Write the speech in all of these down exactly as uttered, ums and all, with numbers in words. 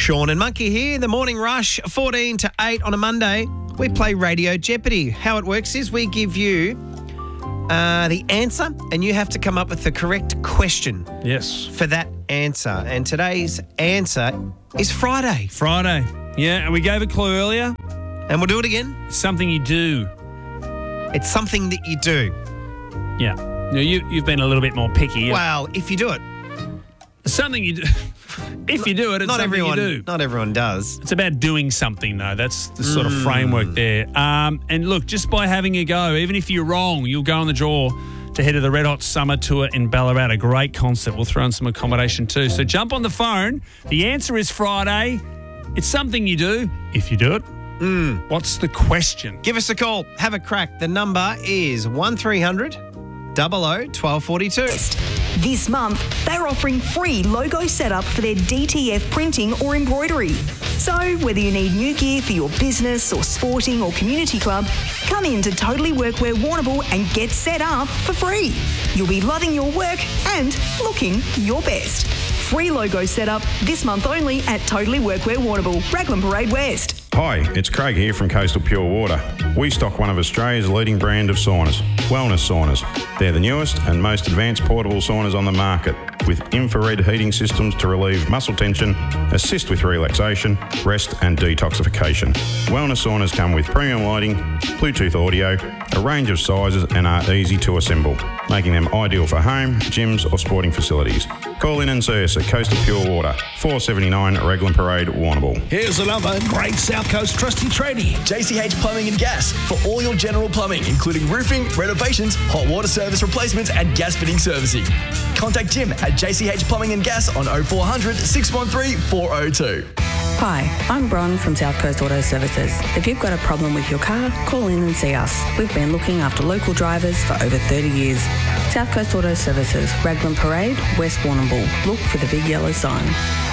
Sean and Monkey here, the Morning Rush, fourteen to eight on a Monday. We play Radio Jeopardy. How it works is we give you uh, the answer and you have to come up with the correct question Yes. for that answer. And today's answer is Friday. Friday. Yeah, and we gave a clue earlier. And we'll do it again. It's something you do. It's something that you do. Yeah. Now, you, you've been a little bit more picky. Well, if you do it. Something you do. If you do it, it's not something everyone, you do. Not everyone does. It's about doing something, though. That's the sort of framework there. Um, and look, just by having a go, even if you're wrong, you'll go on the draw to head to the Red Hot Summer Tour in Ballarat. A great concert. We'll throw in some accommodation too. So jump on the phone. The answer is Friday. It's something you do if you do it. Mm. What's the question? Give us a call. Have a crack. The number is one three hundred, double oh, twelve forty-two. This month, they're offering free logo setup for their D T F printing or embroidery. So whether you need new gear for your business or sporting or community club, come in to Totally Workwear Warrnambool and get set up for free. You'll be loving your work and looking your best. Free logo setup this month only at Totally Workwear Warrnambool, Raglan Parade West. Hi, it's Craig here from Coastal Pure Water. We stock one of Australia's leading brand of saunas, Wellness Saunas. They're the newest and most advanced portable saunas on the market, with infrared heating systems to relieve muscle tension, assist with relaxation, rest and detoxification. Wellness Saunas come with premium lighting, Bluetooth audio, a range of sizes and are easy to assemble, making them ideal for home, gyms or sporting facilities. Call in and see us at Coastal Pure Water, four seventy-nine Raglan Parade, Warrnambool. Here's another great South Coast trusty tradie. J C H Plumbing and Gas for all your general plumbing, including roofing, renovations, hot water service replacements and gas fitting servicing. Contact Jim at J C H Plumbing and Gas on oh four hundred, six one three, four oh two. Hi, I'm Bron from South Coast Auto Services. If you've got a problem with your car, call in and see us. We've been looking after local drivers for over thirty years. South Coast Auto Services, Raglan Parade, West Warrnambool. Look for the big yellow sign.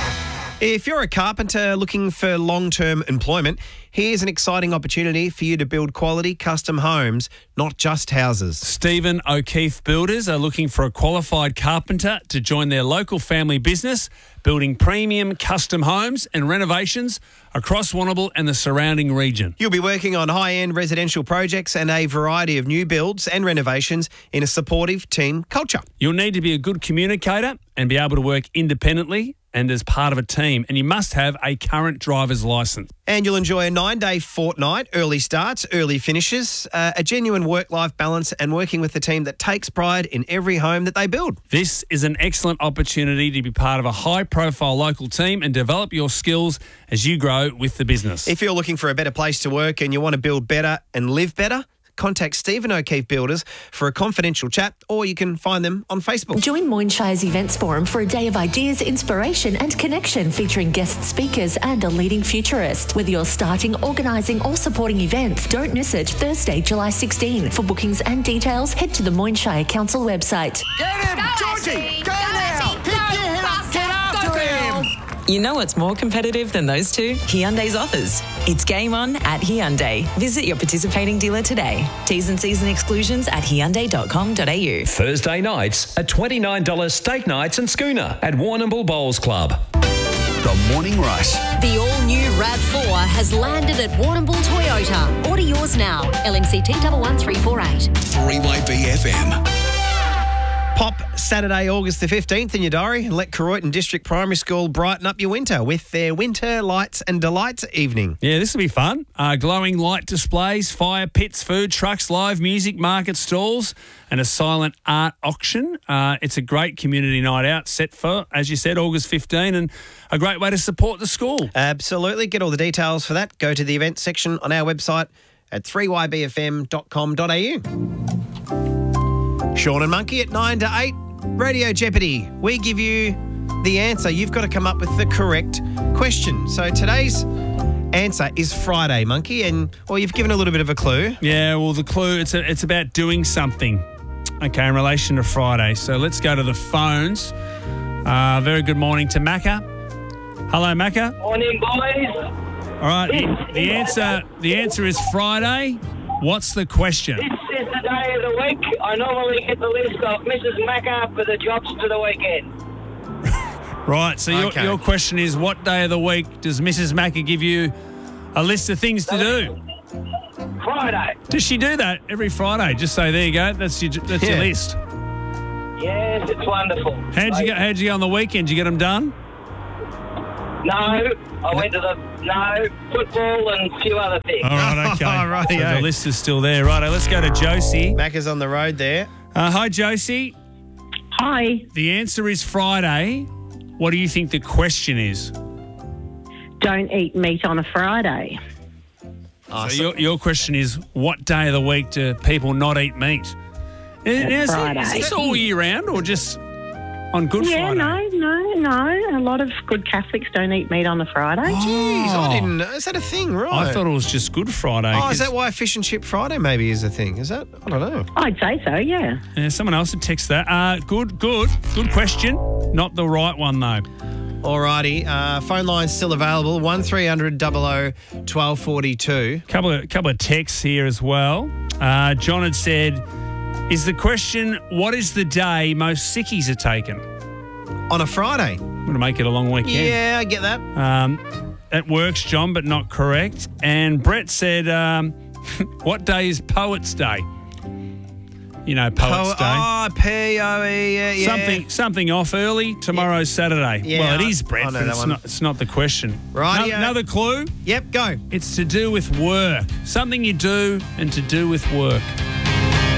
If you're a carpenter looking for long-term employment, here's an exciting opportunity for you to build quality custom homes, not just houses. Stephen O'Keefe Builders are looking for a qualified carpenter to join their local family business, building premium custom homes and renovations across Warrnambool and the surrounding region. You'll be working on high-end residential projects and a variety of new builds and renovations in a supportive team culture. You'll need to be a good communicator and be able to work independently and as part of a team, and you must have a current driver's licence. And you'll enjoy a nine-day fortnight, early starts, early finishes, uh, a genuine work-life balance and working with a team that takes pride in every home that they build. This is an excellent opportunity to be part of a high-profile local team and develop your skills as you grow with the business. If you're looking for a better place to work and you want to build better and live better, contact Stephen O'Keefe Builders for a confidential chat, or you can find them on Facebook. Join Moynshire's Events Forum for a day of ideas, inspiration and connection featuring guest speakers and a leading futurist. Whether you're starting, organising or supporting events, don't miss it Thursday, July sixteenth. For bookings and details, head to the Moynshire Council website. Get him, Go, Georgie! Ashley! Go, Go, now! Ashley! Pick Go, your head up! faster! Get after Go, him! girl! You know what's more competitive than those two? Hyundai's offers. It's game on at Hyundai. Visit your participating dealer today. T's and C's and exclusions at hyundai dot com dot a u. Thursday nights at twenty-nine dollars steak nights and schooner at Warrnambool Bowls Club. The Morning Rush. The all-new RAV four has landed at Warrnambool Toyota. Order yours now. L M C T one one three four eight. three Y B F M. Pop Saturday, August the fifteenth in your diary and let Corroyton District Primary School brighten up your winter with their Winter Lights and Delights evening. Yeah, this will be fun. Uh, glowing light displays, fire pits, food trucks, live music, market stalls and a silent art auction. Uh, it's a great community night out set for, as you said, August fifteenth, and a great way to support the school. Absolutely. Get all the details for that. Go to the events section on our website at three y b f m dot com dot a u. Sean and Monkey at nine to eight. Radio Jeopardy. We give you the answer. You've got to come up with the correct question. So today's answer is Friday, Monkey, and well, you've given a little bit of a clue. Yeah, well, the clue, it's a, it's about doing something, okay, in relation to Friday. So let's go to the phones. Uh, very good morning to Macca. Hello, Macca. Morning, boys. All right, the, the answer the answer is Friday. What's the question? This is the day of the week. I normally get the list of Missus Macca for the jobs for the weekend. Right, so your, Okay. your question is, what day of the week does Missus Macker give you a list of things to do? Friday. Does she do that every Friday? Just say, there you go, that's your, that's your Yeah. list. Yes, it's wonderful. How'd you, go, how'd you go on the weekend? Did you get them done? No, I went to the, no, football and a few other things. All right, okay. All right, so yeah. the list is still there. Right, let's go to Josie. Macca's on the road there. Uh, hi, Josie. Hi. The answer is Friday. What do you think the question is? Don't eat meat on a Friday. Oh, so so- your, your question is, what day of the week do people not eat meat? Is, is, Friday. is this all year round or just on Good yeah, Friday? no, no, no. A lot of good Catholics don't eat meat on a Friday. Jeez, I didn't know. Is that a thing, right? I thought it was just Good Friday. Oh, is 'cause- that why Fish and Chip Friday maybe is a thing? Is that? I don't know. I'd say so, yeah. Yeah, someone else had texted that. Uh, good, good, good question. Not the right one, though. Alrighty, uh, phone line's still available, one three hundred double oh twelve forty-two. Couple of couple of texts here as well. Uh, John had said, is the question, what is the day most sickies are taken? On a Friday. I'm going to make it a long weekend. Yeah, I get that. Um, it works, John, but not correct. And Brett said, um, what day is Poets' Day? You know, Poets' Po- Day. Oh, P O E, yeah, yeah. Something something off early. Tomorrow's Saturday. Yeah, well, it I- is, Brett, I know but that it's one. not, it's not the question. Rightio. No, another clue? Yep, go. It's to do with work. Something you do and to do with work.